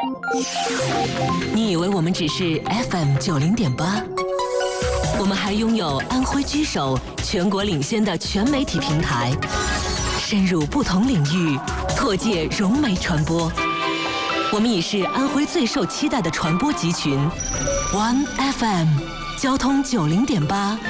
你以为我们只是 FM90.8？我们还拥有安徽居首、全国领先的全媒体平台，深入不同领域，拓界融媒传播。我们已是安徽最受期待的传播集群 ，One FM，交通90.8